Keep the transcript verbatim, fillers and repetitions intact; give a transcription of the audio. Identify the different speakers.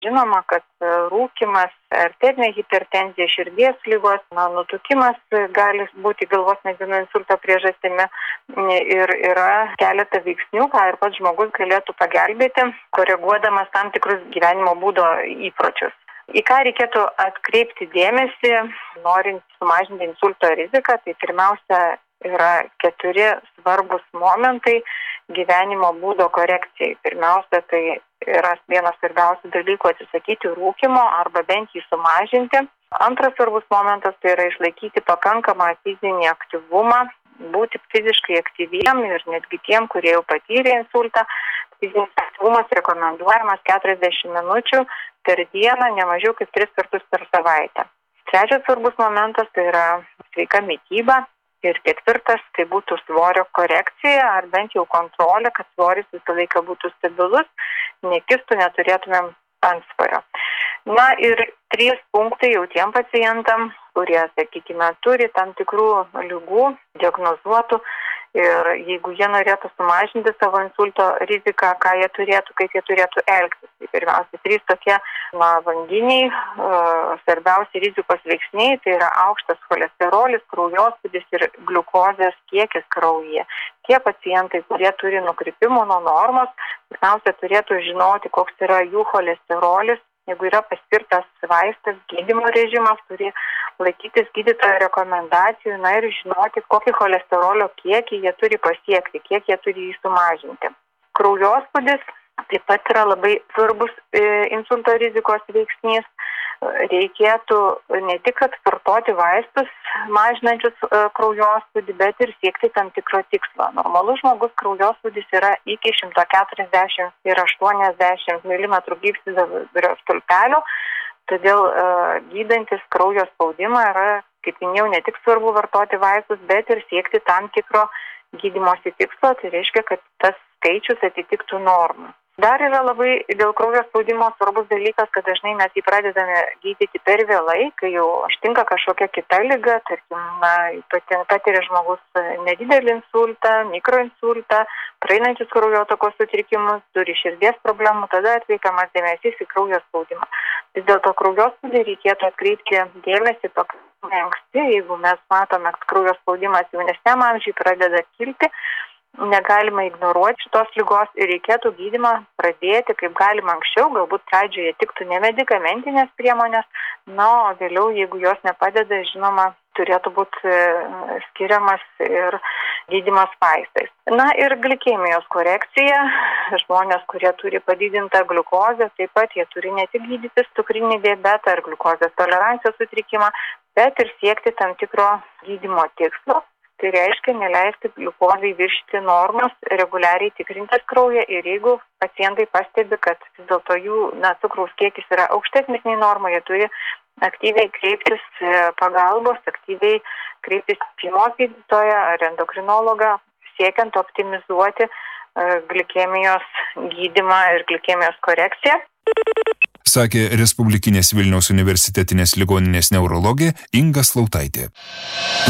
Speaker 1: Žinoma, kad rūkymas, arterinė hipertenzija, širdies ligos, na, nutukimas gali būti galvos smegenų insulto priežastimi ir yra keletą veiksnių, ką ir pats žmogus galėtų pagelbėti, koreguodamas tam tikrus gyvenimo būdo įpročius. Į ką reikėtų atkreipti dėmesį, norint sumažinti insulto riziką, tai pirmiausia yra keturi svarbus momentai gyvenimo būdo korekcijai. Pirmiausia, tai yra vienas svarbiausių dalykų atsisakyti rūkymo arba bent jį sumažinti. Antras svarbus momentas tai yra išlaikyti pakankamą fizinį aktyvumą, būti fiziškai aktyviem ir netgi tiem, kurie jau patyrė insultą. Fizinis aktyvumas rekomenduojamas keturiasdešimt minučių per dieną, ne mažiau kaip tris kartus per savaitę. Trečias svarbus momentas tai yra sveika mityba. Ir ketvirtas, tai būtų svorio korekcija ar bent jau kontrolė, kad svoris visą laiką būtų stabilus, nekistų, neturėtumėm antsvorio. Na ir trys punktai jau tiem pacientam, kurie, sakykime, turi tam tikrų ligų, diagnozuotų. Ir jeigu jie norėtų sumažinti savo insulto riziką, ką jie turėtų, kaip jie turėtų elgtis. Tai pirmiausia, trys tokie na, vanginiai, uh, svarbiausi rizikos veiksniai, tai yra aukštas cholesterolis, kraujospūdis ir gliukozės kiekis kraujyje. Tie pacientai, kurie turi nukrypimų nuo normos, pirmiausia, turėtų žinoti, koks yra jų cholesterolis. Jeigu yra paskirtas vaistas, gydymo režimas, turi laikytis gydytojo rekomendacijų, na ir žinoti, kokį cholesterolio kiekį jie turi pasiekti, kiek jie turi jį sumažinti. Kraujospūdis taip pat yra labai svarbus e, insulto rizikos veiksnys. Reikėtų ne tik vartoti vaistus mažinančius e, kraujospūdį, bet ir siekti tam tikro tikslo. Normalus žmogus kraujospūdis yra iki šimto keturiasdešimt ir aštuoniasdešimt milimetrų gyvsidabrio stulpelių. Todėl e, gydantis kraujo spaudimą yra, kaip minėjau, ne tik svarbu vartoti vaistus, bet ir siekti tam tikro gydymosi tikslo. Tai reiškia, kad tas skaičius atitiktų normą. Dar yra labai dėl kraujo spaudimo svarbus dalykas, kad dažnai mes jį pradedame gydyti per vėlai, kai jau ištinka kažkokia kita liga, tarkim, na, patiria žmogus nedidelį insultą, mikroinsultą, praeinančius kraujotakos sutrikimus, turi širdies problemų, tada atkreipiamas dėmesys į kraujo spaudimą. Vis dėlto kraujospūdį reikėtų atkreipti dėmesį pakankamai anksti, jeigu mes matome, kad kraujo spaudimas jaunesniam amžiui pradeda kilti. Negalima ignoruoti šitos ligos ir reikėtų gydymą pradėti kaip galima anksčiau, galbūt pradžioje tiktų nemedikamentinės priemonės, na, o vėliau, jeigu jos nepadeda, žinoma, turėtų būti skiriamas ir gydymas vaistais. Na ir glikemijos korekcija. Žmonės, kurie turi padidintą gliukozę, taip pat jie turi ne tik gydytis cukrinį diabetą ar gliukozės tolerancijos sutrikimą, bet ir siekti tam tikro gydymo tikslo. Tai reiškia neleisti gliukozai viršyti normos, reguliariai tikrintis kraują ir jeigu pacientai pastebi, kad vis dėlto jų na, cukraus kiekis yra aukštesnis nei norma, jie turi aktyviai kreiptis pagalbos, aktyviai kreiptis šeimos gydytoją ar endokrinologą, siekiant optimizuoti glikemijos gydymą ir glikemijos korekciją.
Speaker 2: Sakė Respublikinės Vilniaus universitetinės ligoninės neurologė Inga Slautaitė.